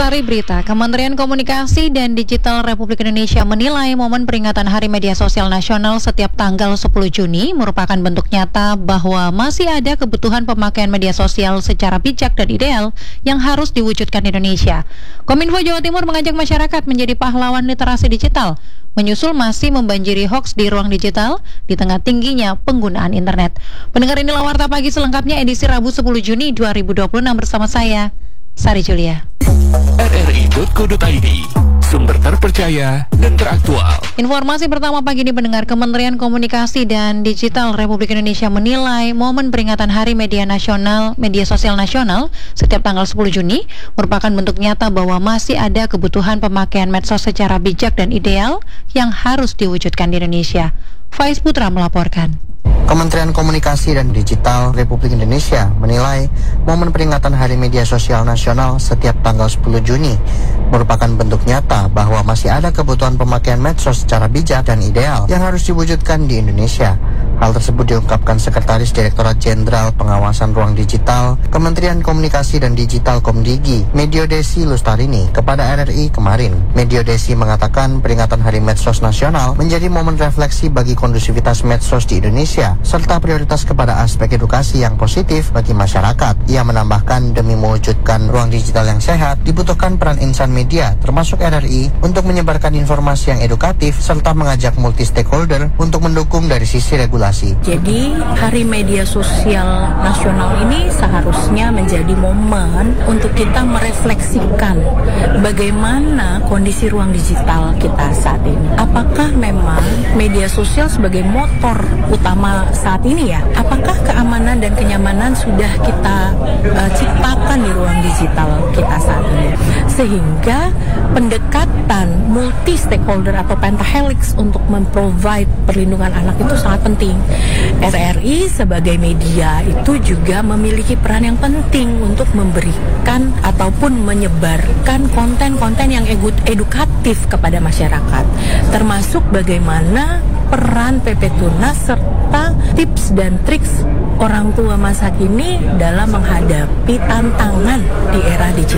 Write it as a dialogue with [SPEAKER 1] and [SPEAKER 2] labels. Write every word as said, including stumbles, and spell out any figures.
[SPEAKER 1] Lestari Berita. Kementerian Komunikasi dan Digital Republik Indonesia menilai momen peringatan Hari Media Sosial Nasional setiap tanggal sepuluh Juni merupakan bentuk nyata bahwa masih ada kebutuhan pemakaian media sosial secara bijak dan ideal yang harus diwujudkan di Indonesia. Kominfo Jawa Timur mengajak masyarakat menjadi pahlawan literasi digital, menyusul masih membanjiri hoaks di ruang digital di tengah tingginya penggunaan internet. Pendengar, inilah Warta Pagi selengkapnya edisi Rabu sepuluh Juni dua ribu dua puluh enam bersama saya, Sari Julia.
[SPEAKER 2] R R I titik co titik I D, sumber terpercaya dan teraktual.
[SPEAKER 1] Informasi pertama pagi ini, pendengar. Kementerian Komunikasi dan Digital Republik Indonesia menilai momen peringatan Hari Media Nasional, Media Sosial Nasional setiap tanggal sepuluh Juni merupakan bentuk nyata bahwa masih ada kebutuhan pemakaian medsos secara bijak dan ideal yang harus diwujudkan di Indonesia. Faiz Putra melaporkan.
[SPEAKER 3] Kementerian Komunikasi dan Digital Republik Indonesia menilai momen peringatan Hari Media Sosial Nasional setiap tanggal sepuluh Juni merupakan bentuk nyata bahwa masih ada kebutuhan pemakaian medsos secara bijak dan ideal yang harus diwujudkan di Indonesia. Hal tersebut diungkapkan Sekretaris Direktorat Jenderal Pengawasan Ruang Digital Kementerian Komunikasi dan Digital Komdigi, Medio Desi Lustarini, kepada R R I kemarin. Medio Desi mengatakan peringatan Hari Medsos Nasional menjadi momen refleksi bagi kondusivitas medsos di Indonesia, serta prioritas kepada aspek edukasi yang positif bagi masyarakat. Ia menambahkan demi mewujudkan ruang digital yang sehat, dibutuhkan peran insan media termasuk R R I untuk menyebarkan informasi yang edukatif serta mengajak multi stakeholder untuk mendukung dari sisi regulasi.
[SPEAKER 4] Jadi Hari Media Sosial Nasional ini seharusnya menjadi momen untuk kita merefleksikan bagaimana kondisi ruang digital kita saat ini. Apakah memang media sosial sebagai motor utama saat ini ya? Apakah keamanan dan kenyamanan sudah kita uh, ciptakan di ruang digital kita saat ini? Sehingga pendekatan multi stakeholder atau pentahelix untuk memprovide perlindungan anak itu sangat penting. R R I sebagai media itu juga memiliki peran yang penting untuk memberikan ataupun menyebarkan konten-konten yang edukatif kepada masyarakat, termasuk bagaimana peran P P Tunas serta tips dan triks orang tua masa kini dalam menghadapi tantangan di era digital.